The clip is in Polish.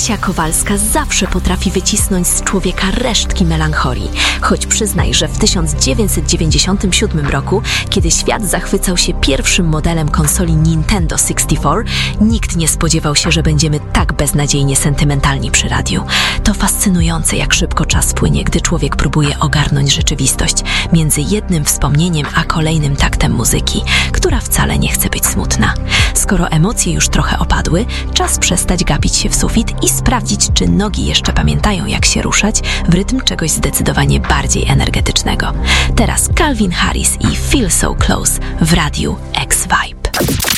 Kasia Kowalska zawsze potrafi wycisnąć z człowieka resztki melancholii. Choć przyznaj, że w 1997 roku, kiedy świat zachwycał się pierwszym modelem konsoli Nintendo 64, nikt nie spodziewał się, że będziemy tak beznadziejnie sentymentalni przy radiu. To fascynujące, jak szybko czas płynie, gdy człowiek próbuje ogarnąć rzeczywistość między jednym wspomnieniem a kolejnym taktem muzyki, która wcale nie chce być smutna. Skoro emocje już trochę opadły, czas przestać gapić się w sufit i sprawdzić, czy nogi jeszcze pamiętają, jak się ruszać w rytm czegoś zdecydowanie bardziej energetycznego. Teraz Calvin Harris i Feel So Close w radiu X-Vibe.